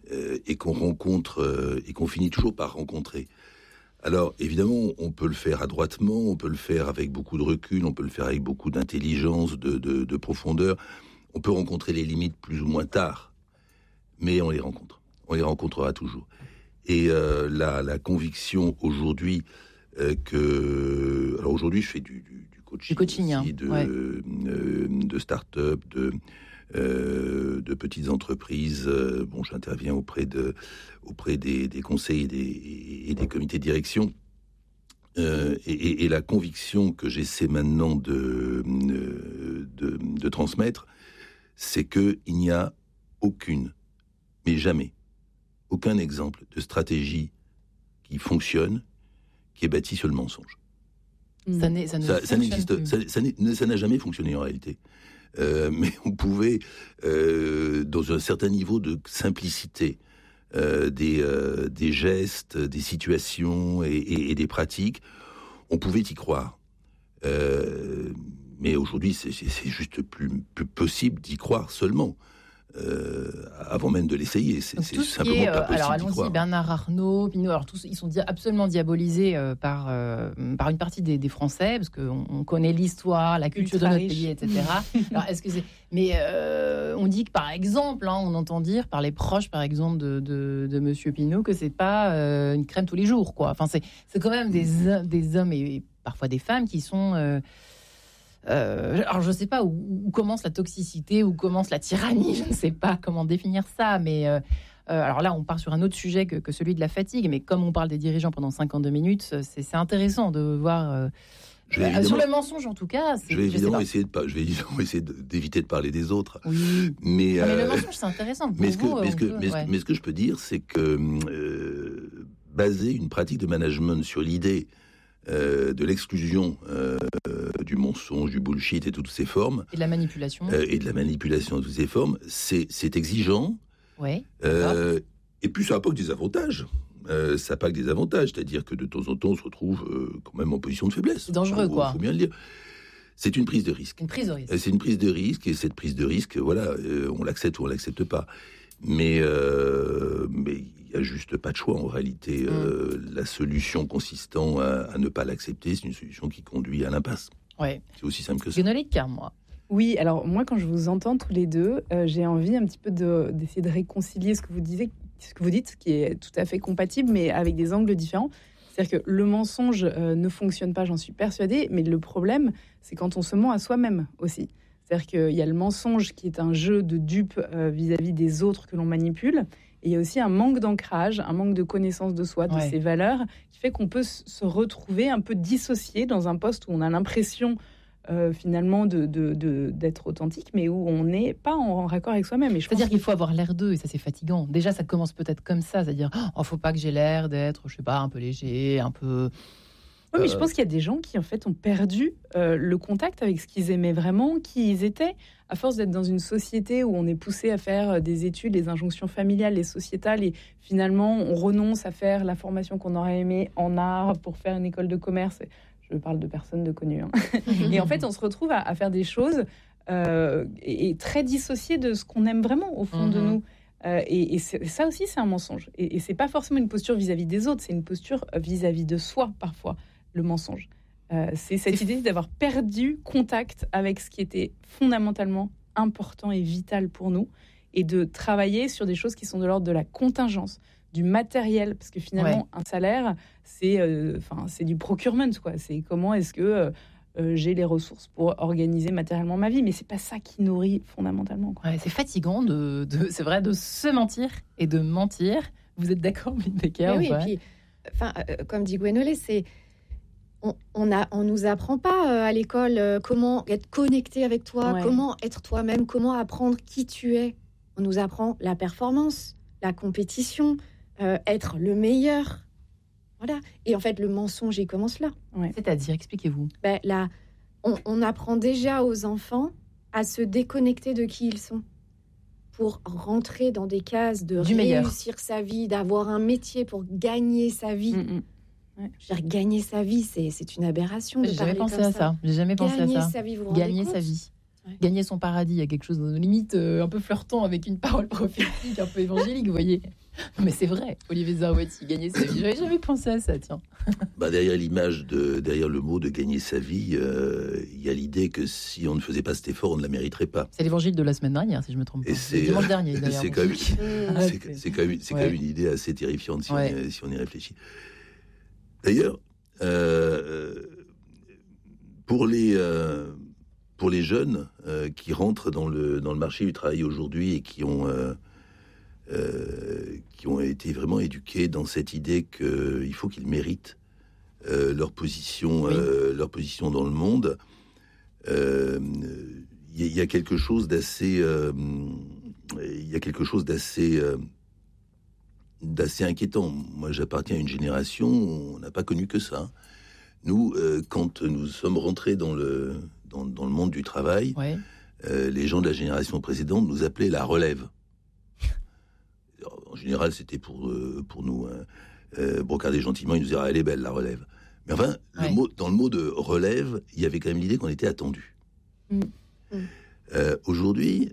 et qu'on rencontre et qu'on finit toujours par rencontrer. Alors, évidemment, on peut le faire adroitement, on peut le faire avec beaucoup de recul, on peut le faire avec beaucoup d'intelligence, de profondeur. On peut rencontrer les limites plus ou moins tard, mais on les rencontre. On les rencontrera toujours. Et la conviction aujourd'hui alors aujourd'hui, je fais du coaching aussi, de start-up, de petites entreprises. J'interviens auprès des conseils et des comités de direction. Et la conviction que j'essaie maintenant de transmettre, c'est qu'il n'y a mais jamais, aucun exemple de stratégie qui fonctionne, qui est bâtie sur le mensonge. Ça n'a jamais fonctionné en réalité. Mais on pouvait, dans un certain niveau de simplicité, des gestes, des situations et des pratiques, on pouvait y croire. Mais aujourd'hui, c'est juste plus possible d'y croire seulement. Avant même de l'essayer, c'est simplement pas possible. Alors allons-y, Bernard Arnault, Pinault, alors tous, ils sont absolument diabolisés par une partie des Français, parce qu'on connaît l'histoire, la culture de notre pays, etc. Alors mais on dit que par exemple, on entend dire par les proches, par exemple de Monsieur Pinault, que c'est pas une crème tous les jours, quoi. Enfin, c'est quand même des hommes et parfois des femmes qui sont alors je ne sais pas où commence la toxicité, où commence la tyrannie, je ne sais pas comment définir ça, mais alors là on part sur un autre sujet que celui de la fatigue, mais comme on parle des dirigeants pendant 52 minutes, c'est intéressant de voir sur le mensonge en tout cas. Je vais évidemment essayer d'éviter de parler des autres. Oui. Mais le mensonge c'est intéressant. Mais ce que je peux dire, c'est que baser une pratique de management sur l'idée de l'exclusion du mensonge, du bullshit et toutes ces formes. Et de la manipulation. Et de la manipulation de toutes ces formes, c'est exigeant. Ouais. Et puis ça n'a pas que des avantages. Ça n'a pas que des avantages, c'est-à-dire que de temps en temps on se retrouve quand même en position de faiblesse. C'est dangereux, quoi. Il faut bien le dire. C'est une prise de risque. Une prise de risque. C'est une prise de risque, et cette prise de risque, voilà, on l'accepte ou on l'accepte pas. Mais il n'y a juste pas de choix en réalité. La solution consistant à ne pas l'accepter, c'est une solution qui conduit à l'impasse. Ouais. C'est aussi simple que ça. Guénolique, car moi. Oui, alors moi quand je vous entends tous les deux, j'ai envie un petit peu d'essayer de réconcilier ce que vous dites, qui est tout à fait compatible, mais avec des angles différents. C'est-à-dire que le mensonge ne fonctionne pas, j'en suis persuadée, mais le problème, c'est quand on se ment à soi-même aussi. C'est-à-dire qu'il y a le mensonge qui est un jeu de dupe vis-à-vis des autres que l'on manipule, et il y a aussi un manque d'ancrage, un manque de connaissance de soi, de ses valeurs, qui fait qu'on peut se retrouver un peu dissocié dans un poste où on a l'impression finalement d'être authentique, mais où on n'est pas en raccord avec soi-même. C'est-à-dire qu'il faut avoir l'air d'eux, et ça c'est fatigant. Déjà ça commence peut-être comme ça, c'est-à-dire faut pas que j'ai l'air d'être, je sais pas, un peu léger, un peu... Oui, mais je pense qu'il y a des gens qui en fait ont perdu le contact avec ce qu'ils aimaient vraiment, qui ils étaient, à force d'être dans une société où on est poussé à faire des études, les injonctions familiales et sociétales, et finalement on renonce à faire la formation qu'on aurait aimé en art pour faire une école de commerce. Je parle de personnes de connues. Et en fait, on se retrouve à faire des choses et très dissociées de ce qu'on aime vraiment au fond de nous. Et ça aussi, c'est un mensonge. Et c'est pas forcément une posture vis-à-vis des autres, c'est une posture vis-à-vis de soi, parfois, le mensonge. C'est cette idée d'avoir perdu contact avec ce qui était fondamentalement important et vital pour nous, et de travailler sur des choses qui sont de l'ordre de la contingence, du matériel, parce que finalement, un salaire, c'est du procurement, quoi. C'est comment est-ce que j'ai les ressources pour organiser matériellement ma vie, mais c'est pas ça qui nourrit fondamentalement, quoi. C'est fatigant c'est vrai, de se mentir et de mentir. Vous êtes d'accord, Becker? Oui, et puis, comme dit Gwenolé, on nous apprend pas à l'école comment être connecté avec toi, comment être toi-même, comment apprendre qui tu es. On nous apprend la performance, la compétition, être le meilleur. Voilà. Et en fait, le mensonge, il commence là. C'est-à-dire, expliquez-vous. Là, on apprend déjà aux enfants à se déconnecter de qui ils sont pour rentrer dans des cases de réussir sa vie, d'avoir un métier pour gagner sa vie. Je veux dire, gagner sa vie, c'est une aberration. J'ai jamais pensé à ça. J'ai jamais pensé à ça. Gagner sa vie, vous vous rendez compte ? Sa vie. Gagner son paradis, il y a quelque chose de limite un peu flirtant avec une parole prophétique, un peu évangélique, vous voyez. Non, mais c'est vrai, Olivier Zarouati, gagner sa vie. J'avais jamais pensé à ça, tiens. Derrière derrière le mot de gagner sa vie, il y a l'idée que si on ne faisait pas cet effort, on ne la mériterait pas. C'est l'évangile de la semaine dernière, si je me trompe pas. C'est dimanche dernier, d'ailleurs. C'est quand même une idée assez terrifiante si on y réfléchit. D'ailleurs, pour les jeunes qui rentrent dans le marché du travail aujourd'hui et qui ont été vraiment éduqués dans cette idée qu'il faut qu'ils méritent leur position dans le monde, il y a quelque chose d'assez inquiétant. Moi, j'appartiens à une génération où on n'a pas connu que ça. Nous, quand nous sommes rentrés dans le monde du travail, les gens de la génération précédente nous appelaient la relève. En général, c'était pour nous brocarder gentiment, ils nous disaient « elle est belle, la relève ». Mais enfin, dans le mot de relève, il y avait quand même l'idée qu'on était attendu. Aujourd'hui,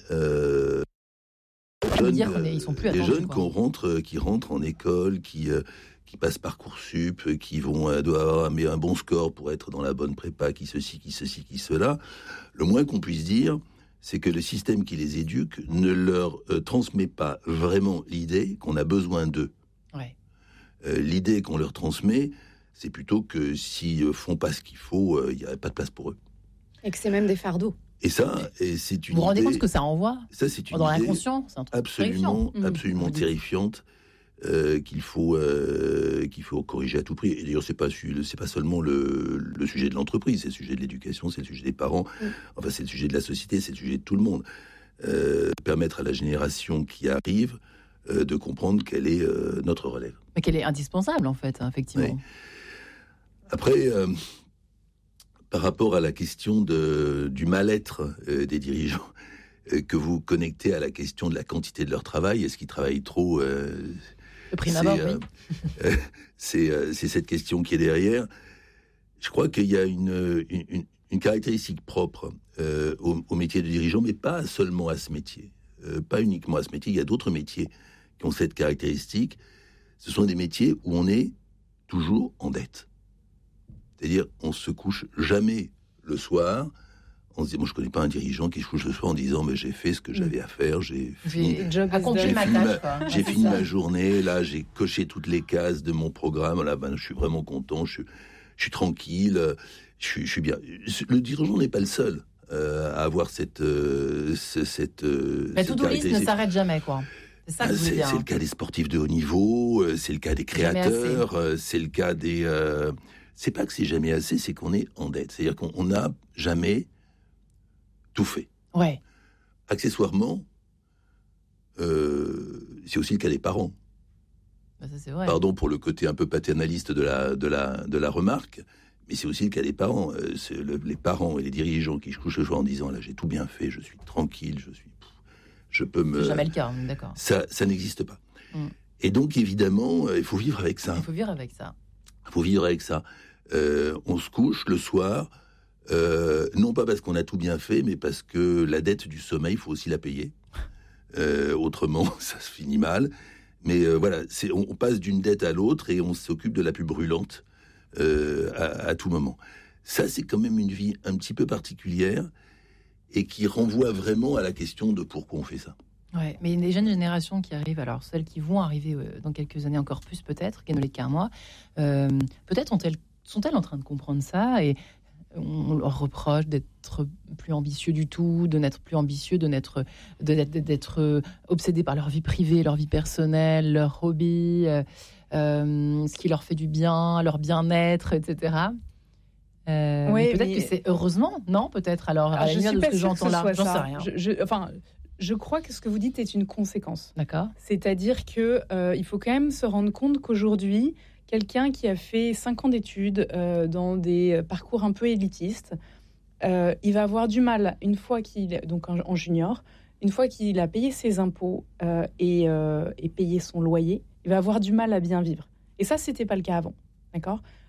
les jeunes qui rentrent en école, qui passent Parcoursup, qui doivent avoir un bon score pour être dans la bonne prépa, qui cela, le moins qu'on puisse dire, c'est que le système qui les éduque ne leur transmet pas vraiment l'idée qu'on a besoin d'eux. L'idée qu'on leur transmet, c'est plutôt que s'ils font pas ce qu'il faut, il n'y a pas de place pour eux. Et que c'est même des fardeaux. Et c'est une Vous vous rendez compte ce que ça envoie c'est une dans idée l'inconscient, c'est un truc absolument terrifiante qu'il faut corriger à tout prix. Et d'ailleurs, c'est pas seulement le sujet de l'entreprise, c'est le sujet de l'éducation, c'est le sujet des parents, enfin c'est le sujet de la société, c'est le sujet de tout le monde. Permettre à la génération qui arrive de comprendre qu'elle est notre relève. Mais qu'elle est indispensable, en fait, effectivement. Oui. Après, par rapport à la question du mal-être des dirigeants, que vous connectez à la question de la quantité de leur travail, est-ce qu'ils travaillent trop Le prime abord, oui. C'est cette question qui est derrière. Je crois qu'il y a une caractéristique propre au métier de dirigeant, mais pas seulement à ce métier. Pas uniquement à ce métier, il y a d'autres métiers qui ont cette caractéristique. Ce sont des métiers où on est toujours en dette. C'est-à-dire, on se couche jamais le soir. On se dit, moi, je connais pas un dirigeant qui se couche le soir en disant, mais j'ai fait ce que j'avais à faire, j'ai fini ma journée, là, j'ai coché toutes les cases de mon programme, là, je suis vraiment content, je suis tranquille, je suis bien. Le dirigeant n'est pas le seul à avoir cette la to-do list ne s'arrête jamais, quoi. C'est ça que je veux dire. C'est le cas des sportifs de haut niveau, c'est le cas des créateurs, c'est le cas des... c'est pas que c'est jamais assez, c'est qu'on est en dette. C'est-à-dire qu'on n'a jamais tout fait. Ouais. Accessoirement, c'est aussi le cas des parents. Ça, c'est vrai. Pardon pour le côté un peu paternaliste de la remarque, mais c'est aussi le cas des parents. Les parents et les dirigeants qui se couchent le soir en disant, là, j'ai tout bien fait, je suis tranquille, je peux me... C'est jamais le cas, d'accord. Ça n'existe pas. Et donc, évidemment, il faut vivre avec ça. Il faut vivre avec ça. On se couche le soir, non pas parce qu'on a tout bien fait, mais parce que la dette du sommeil, il faut aussi la payer. Autrement, ça se finit mal. Mais voilà, on passe d'une dette à l'autre et on s'occupe de la plus brûlante à tout moment. Ça, c'est quand même une vie un petit peu particulière et qui renvoie vraiment à la question de pourquoi on fait ça. Ouais, mais les jeunes générations qui arrivent, alors celles qui vont arriver dans quelques années encore plus peut-être, qui ne l'est qu'un mois, peut-être sont-elles en train de comprendre ça et on leur reproche d'être plus ambitieux du tout, de n'être plus ambitieux, d'être obsédés par leur vie privée, leur vie personnelle, leur hobby, ce qui leur fait du bien, leur bien-être, etc. Oui, peut-être que c'est heureusement, non, peut-être alors à la lumière de ce que j'entends là, j'en sais rien. Je crois que ce que vous dites est une conséquence. D'accord. C'est-à-dire que il faut quand même se rendre compte qu'aujourd'hui, quelqu'un qui a fait 5 ans d'études dans des parcours un peu élitistes, il va avoir du mal une fois donc en junior, une fois qu'il a payé ses impôts et payé son loyer, il va avoir du mal à bien vivre. Et ça, c'était pas le cas avant, d'accord ?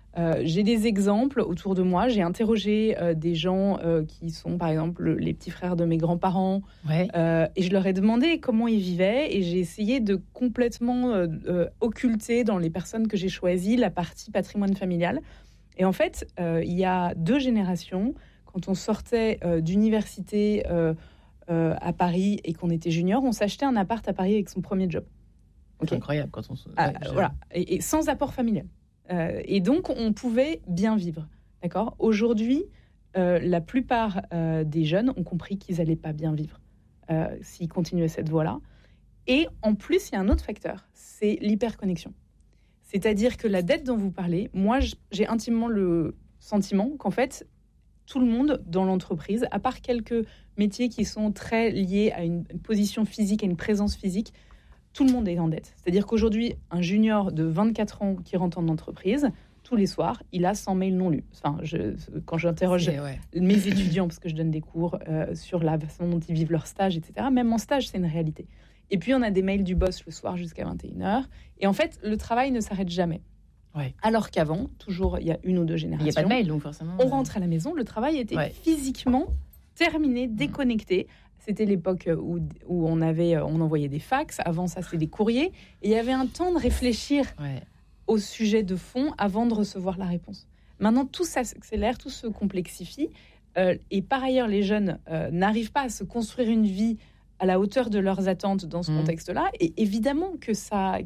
J'ai des exemples autour de moi. J'ai interrogé des gens qui sont, par exemple, les petits frères de mes grands-parents. Ouais. Et je leur ai demandé comment ils vivaient. Et j'ai essayé de complètement occulter dans les personnes que j'ai choisies la partie patrimoine familial. Et en fait, il y a 2 générations, quand on sortait d'université à Paris et qu'on était junior, on s'achetait un appart à Paris avec son premier job. Okay. C'est incroyable quand on se... voilà. Et sans apport familial. Et donc, on pouvait bien vivre. D'accord ? Aujourd'hui, la plupart des jeunes ont compris qu'ils n'allaient pas bien vivre s'ils continuaient cette voie-là. Et en plus, il y a un autre facteur, c'est l'hyperconnexion. C'est-à-dire que la dette dont vous parlez, moi, j'ai intimement le sentiment qu'en fait, tout le monde dans l'entreprise, à part quelques métiers qui sont très liés à une position physique, à une présence physique, tout le monde est en dette. C'est-à-dire qu'aujourd'hui, un junior de 24 ans qui rentre en entreprise, tous les soirs, il a 100 mails non lus. Enfin, quand j'interroge mes étudiants, parce que je donne des cours sur la façon dont ils vivent leur stage, etc., même en stage, c'est une réalité. Et puis, on a des mails du boss le soir jusqu'à 21h. Et en fait, le travail ne s'arrête jamais. Ouais. Alors qu'avant, toujours, il y a 1 ou 2 générations. Il n'y a pas de mail, donc forcément. On rentre à la maison, le travail était physiquement terminé, déconnecté. C'était l'époque où on envoyait des fax. Avant ça, c'était des courriers. Et il y avait un temps de réfléchir au sujet de fond avant de recevoir la réponse. Maintenant, tout s'accélère, tout se complexifie. Et par ailleurs, les jeunes n'arrivent pas à se construire une vie à la hauteur de leurs attentes dans ce contexte-là. Et évidemment que ça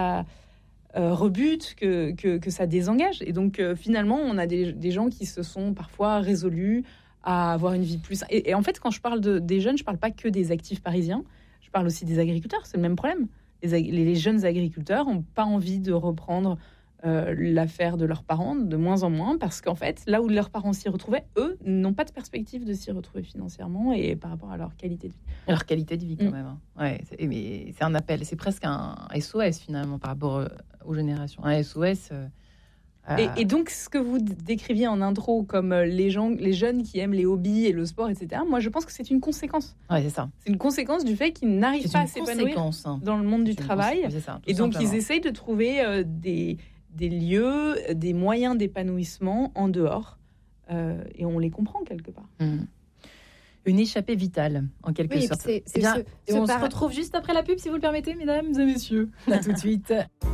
rebute, que ça désengage. Et donc, finalement, on a des gens qui se sont parfois résolus à avoir une vie plus... Et en fait, quand je parle des jeunes, je ne parle pas que des actifs parisiens. Je parle aussi des agriculteurs. C'est le même problème. Les jeunes agriculteurs n'ont pas envie de reprendre l'affaire de leurs parents, de moins en moins, parce qu'en fait, là où leurs parents s'y retrouvaient, eux n'ont pas de perspective de s'y retrouver financièrement et par rapport à leur qualité de vie. Leur qualité de vie, quand même. Ouais, mais c'est un appel, c'est presque un SOS, finalement, par rapport aux générations. Un SOS... Et donc, ce que vous décriviez en intro comme les jeunes qui aiment les hobbies et le sport, etc., moi, je pense que c'est une conséquence. Ouais, c'est ça. C'est une conséquence du fait qu'ils n'arrivent pas à s'épanouir dans le monde du travail. Et donc, ils essayent de trouver des lieux, des moyens d'épanouissement en dehors. Et on les comprend quelque part. Une échappée vitale, en quelque sorte. Et on se retrouve juste après la pub, si vous le permettez, mesdames et messieurs. À tout de suite.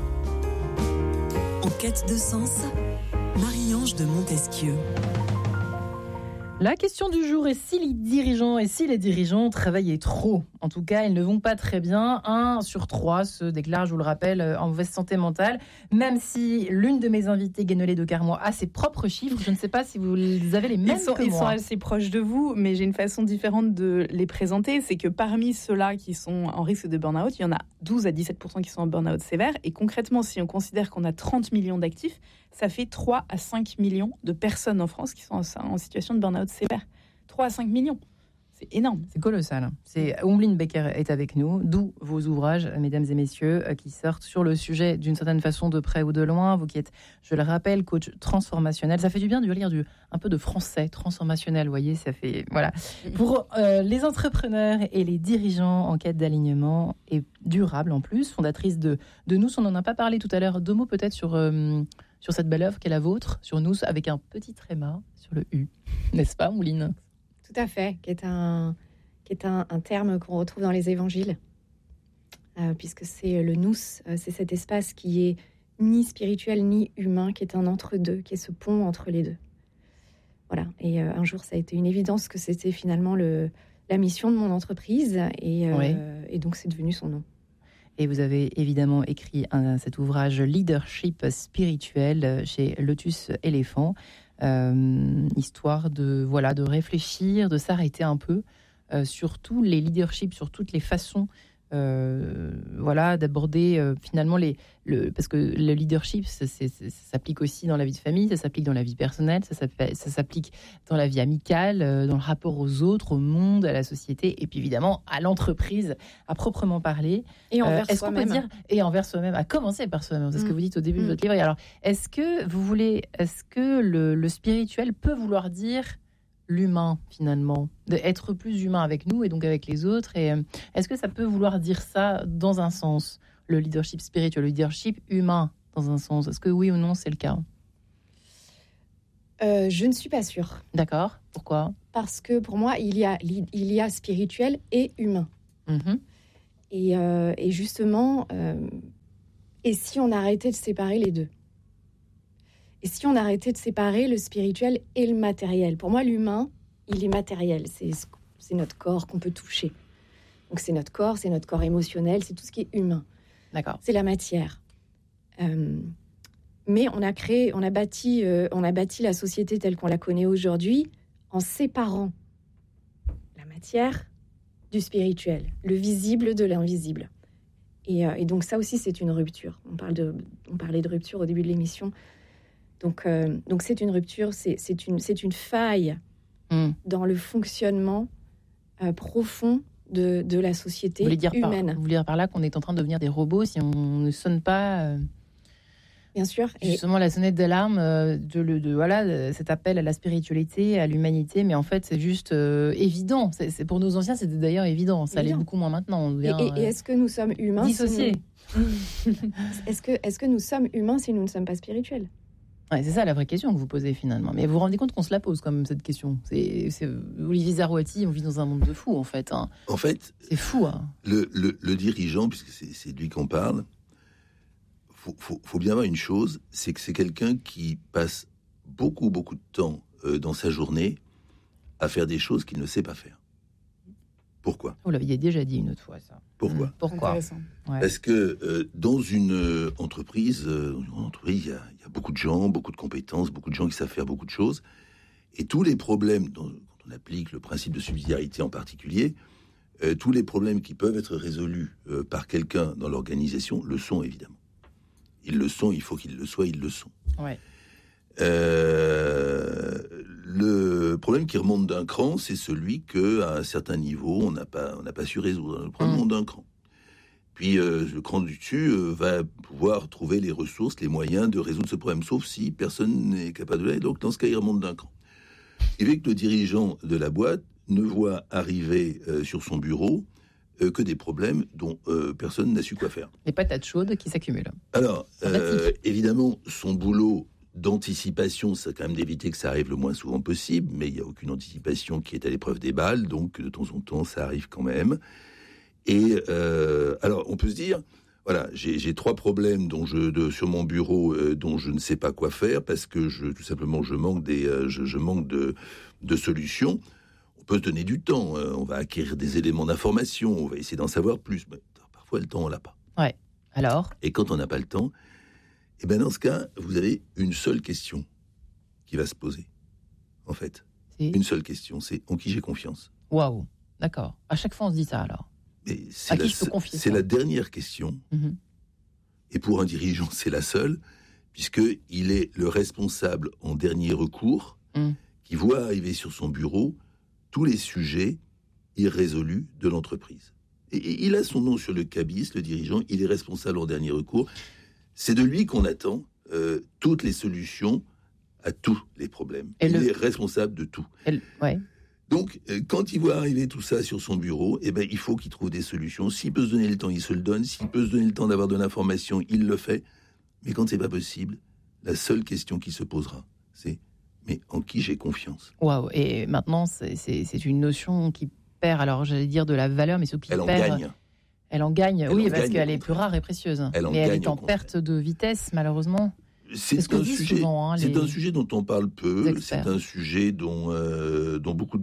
En quête de sens, Marie-Ange de Montesquieu. La question du jour est si les dirigeants travaillaient trop. En tout cas, ils ne vont pas très bien. 1 sur 3 se déclare, je vous le rappelle, en mauvaise santé mentale. Même si l'une de mes invitées, Guénolé de Carmois, a ses propres chiffres, je ne sais pas si vous avez les mêmes que moi. Ils sont assez proches de vous, mais j'ai une façon différente de les présenter. C'est que parmi ceux-là qui sont en risque de burn-out, il y en a 12 à 17% qui sont en burn-out sévère. Et concrètement, si on considère qu'on a 30 millions d'actifs, ça fait 3 à 5 millions de personnes en France qui sont en situation de burn-out sévère. 3 à 5 millions. C'est énorme. C'est colossal. Omblin Becker est avec nous, d'où vos ouvrages, mesdames et messieurs, qui sortent sur le sujet d'une certaine façon, de près ou de loin. Vous qui êtes, je le rappelle, coach transformationnel. Ça fait du bien de lire un peu de français transformationnel, vous voyez, ça fait... Voilà. Pour les entrepreneurs et les dirigeants en quête d'alignement et durable en plus, fondatrice de Nous, on n'en a pas parlé tout à l'heure, 2 mots peut-être sur cette belle œuvre qu'est la vôtre, sur Nous, avec un petit tréma sur le U. N'est-ce pas, Mouline ? Tout à fait, qui est un terme qu'on retrouve dans les évangiles, puisque c'est le nous, c'est cet espace qui est ni spirituel ni humain, qui est un entre-deux, qui est ce pont entre les deux. Voilà, et un jour ça a été une évidence que c'était finalement la mission de mon entreprise, et donc c'est devenu son nom. Et vous avez évidemment écrit cet ouvrage Leadership spirituel chez Lotus Éléphant. Histoire de réfléchir, de s'arrêter un peu sur tous les leaderships, sur toutes les façons d'aborder finalement parce que le leadership, ça s'applique aussi dans la vie de famille, ça s'applique dans la vie personnelle, ça s'applique dans la vie amicale, dans le rapport aux autres, au monde, à la société, et puis évidemment à l'entreprise à proprement parler. Et envers soi-même. Et envers soi-même, à commencer par soi-même. C'est ce que vous dites au début de votre livre. Et alors, est-ce que le spirituel peut vouloir dire l'humain, finalement, d'être plus humain avec nous et donc avec les autres? Et est-ce que ça peut vouloir dire ça dans un sens, le leadership spirituel, le leadership humain dans un sens? Est-ce que oui ou non c'est le cas? Je ne suis pas sûre. D'accord. Pourquoi ? Parce que pour moi, il y a spirituel et humain. Et justement, et si on arrêtait de séparer les deux ? Et si on arrêtait de séparer le spirituel et le matériel ? Pour moi, l'humain, il est matériel. C'est notre corps qu'on peut toucher. Donc c'est notre corps émotionnel, c'est tout ce qui est humain. D'accord. C'est la matière. Mais on a bâti la société telle qu'on la connaît aujourd'hui en séparant la matière du spirituel, le visible de l'invisible. Et donc ça aussi, c'est une rupture. On parlait de rupture au début de l'émission. Donc c'est une rupture, c'est une faille dans le fonctionnement profond de la société humaine. Vous voulez dire par là qu'on est en train de devenir des robots si on ne sonne pas bien sûr. Justement, la sonnette d'alarme de cet appel à la spiritualité, à l'humanité, mais en fait, c'est juste évident. C'est pour nos anciens, c'était d'ailleurs évident. Ça l'est beaucoup moins maintenant. On devient, et est-ce que nous sommes humains dissociés. Est-ce que nous sommes humains si nous ne sommes pas spirituels ? Ouais, c'est ça la vraie question que vous posez finalement. Mais vous vous rendez compte qu'on se la pose quand même, cette question. C'est Olivier Zarouati, on vit dans un monde de fous en fait. En fait, c'est fou. Le dirigeant, puisque c'est de lui qu'on parle, faut bien voir une chose, c'est que c'est quelqu'un qui passe beaucoup de temps dans sa journée à faire des choses qu'il ne sait pas faire. Pourquoi ? Vous l'aviez déjà dit une autre fois, ça. Pourquoi ? Pourquoi ? Ouais. Parce que dans une entreprise, il y a beaucoup de gens, beaucoup de compétences, beaucoup de gens qui savent faire beaucoup de choses. Et tous les problèmes, quand on applique le principe de subsidiarité en particulier, tous les problèmes qui peuvent être résolus par quelqu'un dans l'organisation le sont évidemment. Ils le sont, il faut qu'ils le soient, ils le sont. Ouais. Le problème qui remonte d'un cran, c'est celui qu'à un certain niveau, on n'a pas su résoudre. Le problème remonte d'un cran. Puis le cran du dessus va pouvoir trouver les ressources, les moyens de résoudre ce problème, sauf si personne n'est capable de l'aider. Donc dans ce cas, il remonte d'un cran. Il fait que le dirigeant de la boîte ne voit arriver sur son bureau que des problèmes dont personne n'a su quoi faire. Les patates chaudes qui s'accumulent. Alors, évidemment, son boulot d'anticipation, c'est quand même d'éviter que ça arrive le moins souvent possible, mais il n'y a aucune anticipation qui est à l'épreuve des balles, donc de temps en temps, ça arrive quand même. Et alors, on peut se dire, voilà, j'ai 3 problèmes sur mon bureau dont je ne sais pas quoi faire, parce que tout simplement, je manque de solutions. On peut se donner du temps, on va acquérir des éléments d'information, on va essayer d'en savoir plus, mais parfois le temps, on l'a pas. Ouais, alors ? Et quand on n'a pas le temps, et ben dans ce cas, vous avez une seule question qui va se poser, en fait. Une seule question, c'est en qui j'ai confiance. Waouh, d'accord. À chaque fois, on se dit ça, alors. Mais c'est la dernière question, et pour un dirigeant, c'est la seule, puisqu'il est le responsable en dernier recours, qui voit arriver sur son bureau tous les sujets irrésolus de l'entreprise. Et il a son nom sur le cabis, le dirigeant, il est responsable en dernier recours. C'est de lui qu'on attend toutes les solutions à tous les problèmes. Il est responsable de tout. Donc, quand il voit arriver tout ça sur son bureau, il faut qu'il trouve des solutions. S'il peut se donner le temps, il se le donne. S'il peut se donner le temps d'avoir de l'information, il le fait. Mais quand c'est pas possible, la seule question qui se posera, c'est mais en qui j'ai confiance. Waouh. Et maintenant, c'est une notion qui perd, alors j'allais dire de la valeur, mais surtout qui perd... Elle en gagne, parce qu'elle est plus rare et précieuse. Mais elle est en perte de vitesse, malheureusement. C'est un sujet dont on parle peu. C'est un sujet dont beaucoup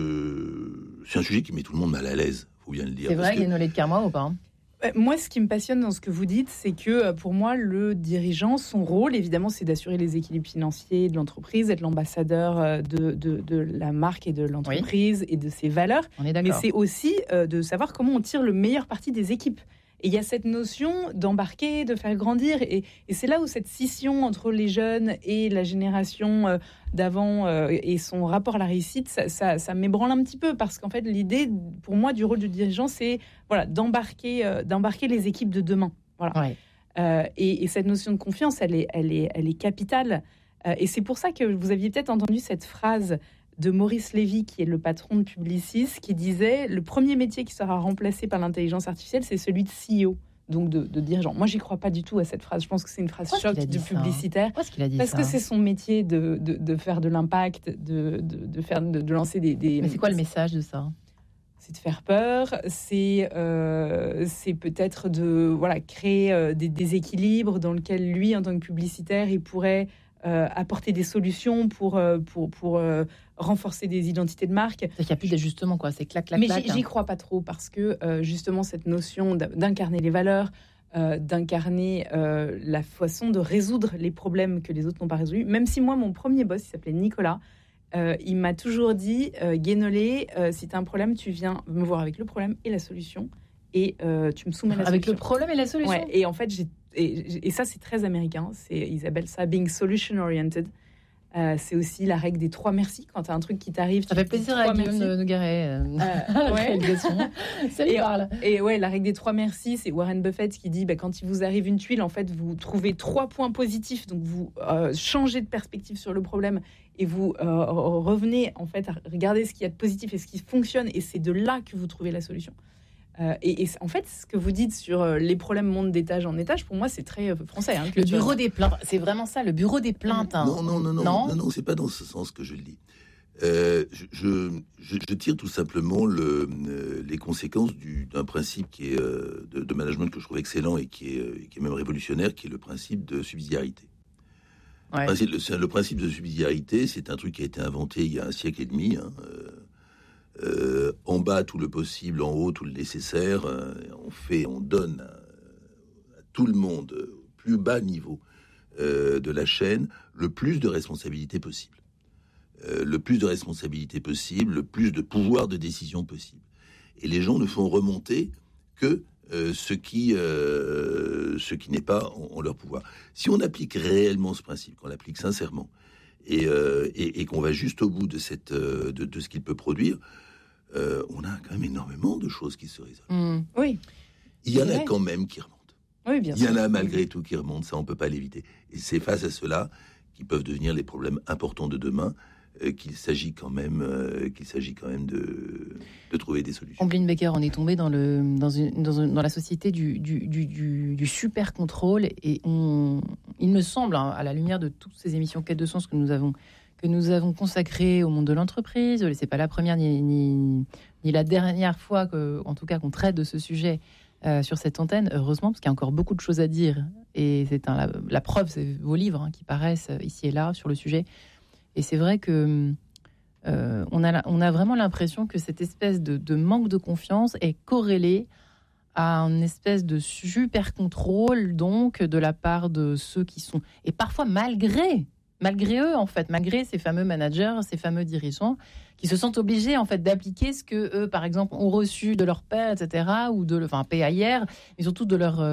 de... C'est un sujet qui met tout le monde mal à l'aise, il faut bien le dire. C'est vrai, il y a une olée de karma ou pas ? Moi, ce qui me passionne dans ce que vous dites, c'est que pour moi, le dirigeant, son rôle, évidemment, c'est d'assurer les équilibres financiers de l'entreprise, être l'ambassadeur de la marque et de l'entreprise et de ses valeurs. On est d'accord. Mais c'est aussi de savoir comment on tire le meilleur parti des équipes. Et il y a cette notion d'embarquer, de faire grandir. Et c'est là où cette scission entre les jeunes et la génération d'avant et son rapport à la réussite, ça m'ébranle un petit peu. Parce qu'en fait, l'idée, pour moi, du rôle du dirigeant, c'est d'embarquer les équipes de demain. Voilà. Ouais. Et cette notion de confiance, elle est capitale. Et c'est pour ça que vous aviez peut-être entendu cette phrase de Maurice Lévy, qui est le patron de Publicis, qui disait « Le premier métier qui sera remplacé par l'intelligence artificielle, c'est celui de CEO donc de dirigeants. Moi, j'y crois pas du tout à cette phrase. Je pense que c'est une phrase choc de publicitaire. Pourquoi est-ce qu'il a dit Parce ça ? que c'est son métier de faire de l'impact, de lancer des. Mais c'est quoi le message de ça ? C'est de faire peur, c'est peut-être de créer des déséquilibres dans lesquels lui, en tant que publicitaire, il pourrait apporter des solutions pour renforcer des identités de marque. C'est qu'il n'y a plus d'ajustement, quoi. C'est clac. Mais j'y crois pas trop parce que justement cette notion d'incarner les valeurs, d'incarner la façon de résoudre les problèmes que les autres n'ont pas résolus. Même si moi, mon premier boss, il s'appelait Nicolas, il m'a toujours dit, Guénolé, si tu as un problème, tu viens me voir avec le problème et la solution, et tu me soumets la solution. Avec le problème et la solution. Ouais, et en fait, et ça, c'est très américain. Ils appellent ça being solution oriented. C'est aussi la règle des 3 merci. Quand tu as un truc qui t'arrive, ça fait plaisir à Guillaume de Nogaret. Ça lui parle. Et ouais, la règle des 3 merci, c'est Warren Buffett qui dit quand il vous arrive une tuile, en fait, vous trouvez 3 points positifs, donc vous changez de perspective sur le problème et vous revenez en fait à regarder ce qu'il y a de positif et ce qui fonctionne, et c'est de là que vous trouvez la solution. Et en fait, ce que vous dites sur les problèmes montent d'étage en étage, pour moi, c'est très français. Le bureau des plaintes, c'est vraiment ça, le bureau des plaintes. Non, c'est pas dans ce sens que je le dis. Je tire tout simplement les conséquences d'un principe qui est de management que je trouve excellent et qui est même révolutionnaire, qui est le principe de subsidiarité. Ouais. Le principe de subsidiarité, c'est un truc qui a été inventé il y a un siècle et demi. En bas tout le possible, en haut tout le nécessaire. On donne à tout le monde, au plus bas niveau de la chaîne, le plus de responsabilités possible. Le plus de responsabilités possible, le plus de pouvoir de décision possible. Et les gens ne font remonter que ce qui n'est pas en leur pouvoir. Si on applique réellement ce principe, qu'on l'applique sincèrement, et qu'on va juste au bout de ce qu'il peut produire, on a quand même énormément de choses qui se résolvent. Oui. Il y en a quand même qui remontent. Oui, bien sûr. Il y en a malgré tout qui remontent, ça on peut pas l'éviter. Et c'est face à cela qui peuvent devenir les problèmes importants de demain, qu'il s'agit quand même de trouver des solutions. Amblin Becker, on est tombé dans la société du super contrôle, et il me semble, à la lumière de toutes ces émissions Quête de sens que nous avons consacrées au monde de l'entreprise, c'est pas la première ni la dernière fois en tout cas qu'on traite de ce sujet sur cette antenne, heureusement, parce qu'il y a encore beaucoup de choses à dire, et c'est la preuve, c'est vos livres qui paraissent ici et là sur le sujet. Et c'est vrai que on a vraiment l'impression que cette espèce de manque de confiance est corrélée à une espèce de super contrôle, donc, de la part de ceux qui sont... Et parfois malgré eux, en fait, malgré ces fameux managers, ces fameux dirigeants, qui se sentent obligés, en fait, d'appliquer ce que eux, par exemple, ont reçu de leur père, etc., ou PAIR, mais surtout de leur,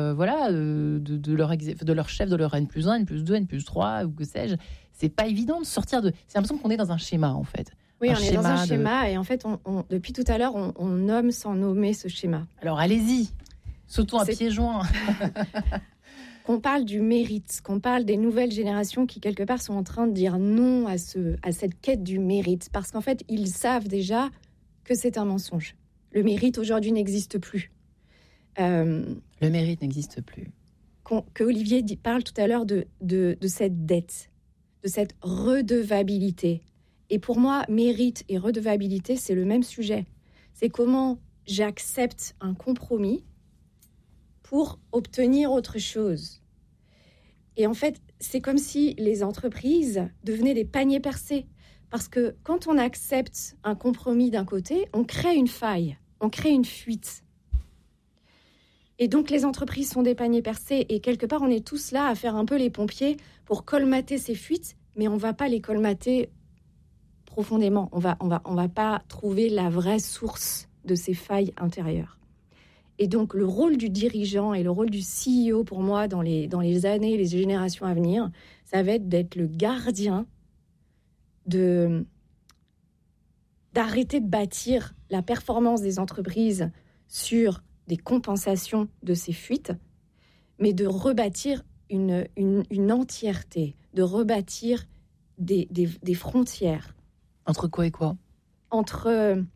de leur chef, de leur N+1, N+2, N+3, ou que sais-je. C'est pas évident de sortir de... C'est l'impression qu'on est dans un schéma, en fait. Oui, on est dans un schéma, et en fait, depuis tout à l'heure, on nomme sans nommer ce schéma. Alors, allez-y, sautons à pieds joints. Qu'on parle du mérite, qu'on parle des nouvelles générations qui, quelque part, sont en train de dire non à cette quête du mérite. Parce qu'en fait, ils savent déjà que c'est un mensonge. Le mérite, aujourd'hui, n'existe plus. Le mérite n'existe plus. Que Olivier parle tout à l'heure de cette dette, de cette redevabilité. Et pour moi, mérite et redevabilité, c'est le même sujet. C'est comment j'accepte un compromis pour obtenir autre chose. Et en fait, c'est comme si les entreprises devenaient des paniers percés. Parce que quand on accepte un compromis d'un côté, on crée une faille, on crée une fuite. Et donc, les entreprises sont des paniers percés. Et quelque part, on est tous là à faire un peu les pompiers pour colmater ces fuites, mais on ne va pas les colmater profondément. On va pas trouver la vraie source de ces failles intérieures. Et donc, le rôle du dirigeant et le rôle du CEO, pour moi, dans les années, les générations à venir, ça va être d'être le gardien d'arrêter de bâtir la performance des entreprises sur des compensations de ces fuites, mais de rebâtir une entièreté, de rebâtir des frontières. Entre quoi et quoi ?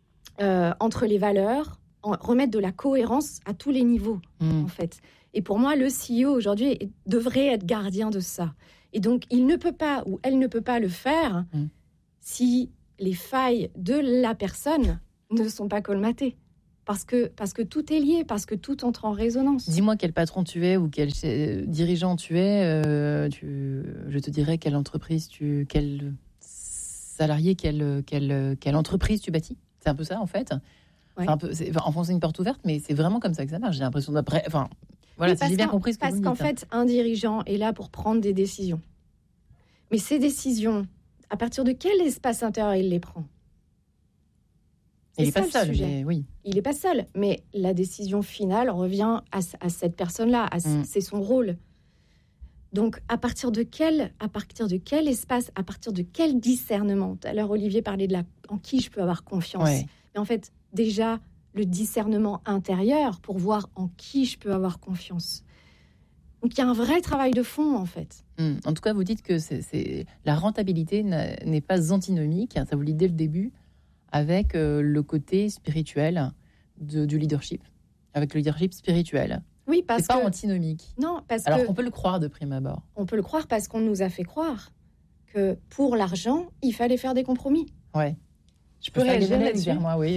Entre les valeurs, remettre de la cohérence à tous les niveaux, en fait. Et pour moi, le CEO aujourd'hui devrait être gardien de ça. Et donc, il ne peut pas ou elle ne peut pas le faire si les failles de la personne ne sont pas colmatées. Parce que tout est lié, parce que tout entre en résonance. Dis-moi quel patron tu es ou quel dirigeant tu es. Je te dirai quelle entreprise quel salarié, quelle entreprise tu bâtis. C'est un peu ça, en fait. Ouais. Enfoncer une porte ouverte, mais c'est vraiment comme ça que ça marche. J'ai l'impression d'après... Voilà, si j'ai bien compris ce que vous dites. Parce qu'en fait, un dirigeant est là pour prendre des décisions. Mais ces décisions, à partir de quel espace intérieur il les prend ? Il n'est pas seul, mais oui. Il n'est pas seul, mais la décision finale revient à cette personne-là. C'est son rôle. Donc, à partir de quel espace, à partir de quel discernement ? Tout à l'heure, Olivier parlait en qui je peux avoir confiance. Ouais. Mais en fait, déjà, le discernement intérieur pour voir en qui je peux avoir confiance. Donc, il y a un vrai travail de fond, en fait. En tout cas, vous dites que la rentabilité n'est pas antinomique, ça vous le dites dès le début, avec le côté spirituel du leadership, avec le leadership spirituel. Oui, parce que... C'est pas antinomique. Non, parce Alors qu'on peut le croire de prime abord. On peut le croire parce qu'on nous a fait croire que pour l'argent, il fallait faire des compromis. Ouais. Je peux réagir là-dessus. Moi, oui.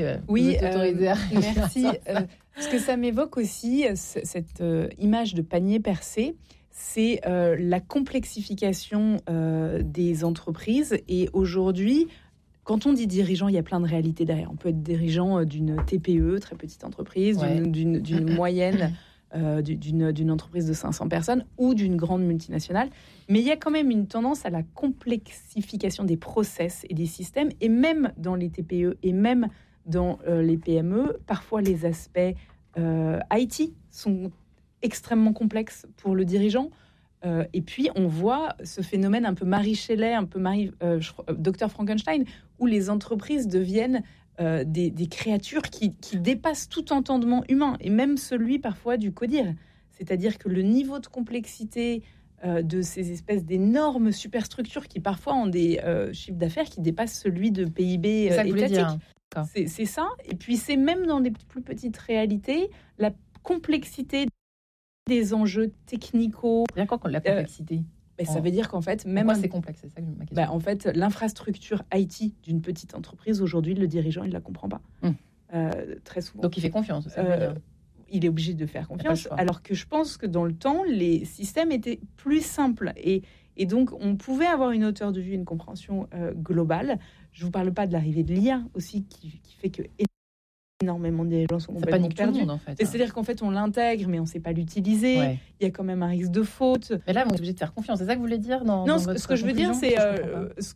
Merci. Parce que ça m'évoque aussi cette image de panier percé. C'est la complexification des entreprises. Et aujourd'hui, quand on dit dirigeant, il y a plein de réalités derrière. On peut être dirigeant d'une TPE, très petite entreprise, d'une moyenne, d'une entreprise de 500 personnes ou d'une grande multinationale. Mais il y a quand même une tendance à la complexification des process et des systèmes. Et même dans les TPE et même dans les PME, parfois les aspects IT sont extrêmement complexes pour le dirigeant. Et puis, on voit ce phénomène un peu Marie Shelley, un peu Dr Frankenstein, où les entreprises deviennent des créatures qui dépassent tout entendement humain, et même celui parfois du codir. C'est-à-dire que le niveau de complexité de ces espèces d'énormes superstructures qui parfois ont des chiffres d'affaires qui dépassent celui de PIB étatique. C'est ça. Et puis, c'est même dans les plus petites réalités, la complexité des enjeux technico. Bien quoi qu'on la complexité. Ça veut dire qu'en fait, même c'est complexe, c'est ça ma question. En fait, l'infrastructure IT d'une petite entreprise aujourd'hui, le dirigeant il la comprend pas très souvent. Donc il fait confiance. Ça veut dire. Il est obligé de faire confiance. Alors que je pense que dans le temps, les systèmes étaient plus simples et donc on pouvait avoir une hauteur de vue, une compréhension globale. Je vous parle pas de l'arrivée de l'IA aussi qui fait que énormément des gens sont complètement perdus. Monde, en fait, C'est-à-dire qu'en fait, on l'intègre, mais on ne sait pas l'utiliser. Ouais. Il y a quand même un risque de faute. Mais là, on est obligé de faire confiance. C'est ça que vous voulez dire dans ce que je veux dire, c'est ce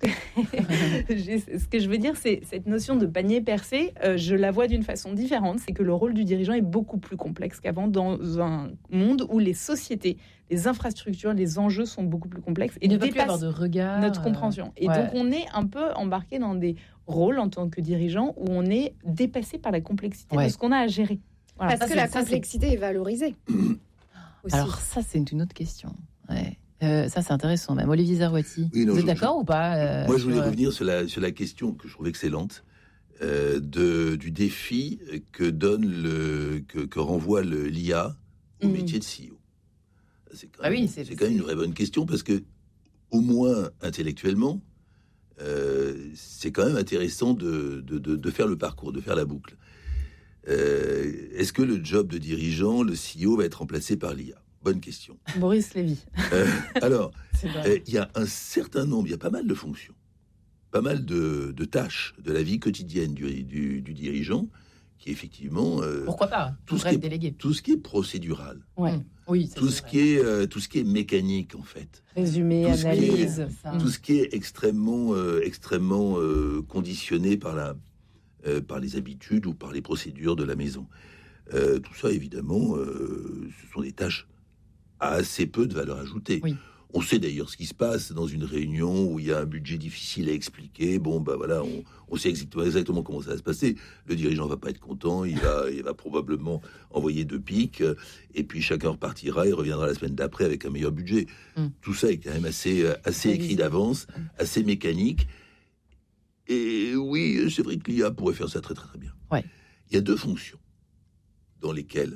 que je veux dire, c'est cette notion de panier percé. Je la vois d'une façon différente. C'est que le rôle du dirigeant est beaucoup plus complexe qu'avant dans un monde où les sociétés, les infrastructures, les enjeux sont beaucoup plus complexes et ne peut plus avoir de regard, notre compréhension. Et donc, on est un peu embarqué dans des rôle en tant que dirigeant où on est dépassé par la complexité de ce qu'on a à gérer. Voilà. Parce que la complexité est valorisée. Aussi. Alors ça, c'est une autre question. Ça, c'est intéressant même. Olivier Zarouati, vous êtes d'accord ou pas Moi, je voulais revenir sur la question que je trouve excellente du défi que renvoie l'IA au métier de CEO. C'est quand même une vraie bonne question parce que, au moins intellectuellement, c'est quand même intéressant de faire le parcours, de faire la boucle. Est-ce que le job de dirigeant, le CEO, va être remplacé par l'IA ? Bonne question. Boris Lévy. Alors, il y a un certain nombre, il y a pas mal de fonctions, pas mal de tâches de la vie quotidienne du dirigeant qui effectivement... Pourquoi pas tout ce qui est procédural. Ouais. Oui, tout ce qui est mécanique, en fait. Résumé, analyse. Tout ce qui est extrêmement conditionné par les habitudes ou par les procédures de la maison. Tout ça, évidemment, ce sont des tâches à assez peu de valeur ajoutée. Oui. On sait d'ailleurs ce qui se passe dans une réunion où il y a un budget difficile à expliquer. Bon, voilà, on sait exactement comment ça va se passer. Le dirigeant va pas être content, il va probablement envoyer 2 piques, et puis chacun repartira et reviendra la semaine d'après avec un meilleur budget. Tout ça est quand même assez écrit d'avance, assez mécanique. Et oui, c'est vrai que l'IA pourrait faire ça très très très bien. Ouais. Il y a 2 fonctions dans lesquels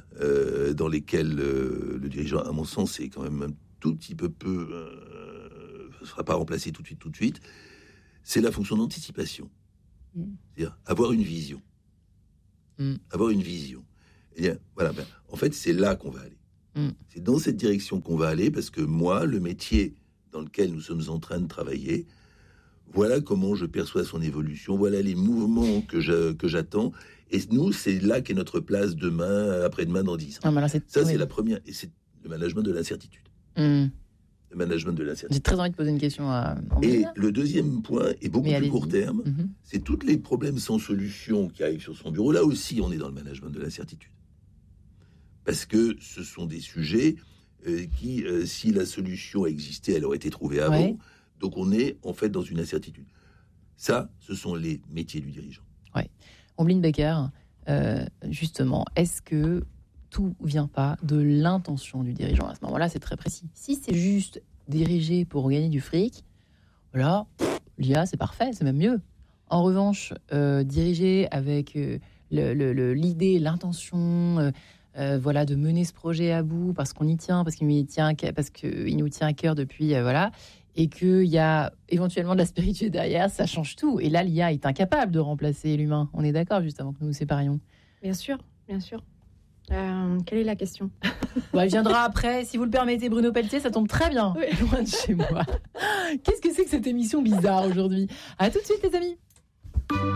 le dirigeant, à mon sens, est quand même un tout petit peu ne sera pas remplacé tout de suite, c'est la fonction d'anticipation. C'est-à-dire avoir une vision. Avoir une vision. Et bien, voilà, en fait, c'est là qu'on va aller. C'est dans cette direction qu'on va aller, parce que moi, le métier dans lequel nous sommes en train de travailler, voilà comment je perçois son évolution, voilà les mouvements que j'attends. Et nous, c'est là qu'est notre place demain, après-demain, dans 10 ans. C'est la première, et c'est le management de l'incertitude. Le management de l'incertitude. J'ai très envie de poser une question à Et le deuxième point est beaucoup plus court terme. C'est tous les problèmes sans solution qui arrivent sur son bureau. Là aussi, on est dans le management de l'incertitude. Parce que ce sont des sujets qui, si la solution existait, elle aurait été trouvée avant. Ouais. Donc on est en fait dans une incertitude. Ça, ce sont les métiers du dirigeant. Ouais. Ombline Becker, justement, est-ce que tout vient pas de l'intention du dirigeant? À ce moment-là, c'est très précis. Si c'est juste diriger pour gagner du fric, voilà, l'IA, c'est parfait, c'est même mieux. En revanche, diriger avec l'idée, l'intention, voilà, de mener ce projet à bout parce qu'on y tient, parce qu'il nous tient à cœur depuis, voilà, et qu'il y a éventuellement de la spiritualité derrière, ça change tout. Et là, l'IA est incapable de remplacer l'humain. On est d'accord, juste avant que nous nous séparions. Bien sûr, bien sûr. Quelle est la question? Elle viendra après, si vous le permettez, Bruno Pelletier, ça tombe très bien, oui. Loin de chez moi. Qu'est-ce que c'est que cette émission bizarre aujourd'hui? À tout de suite, les amis.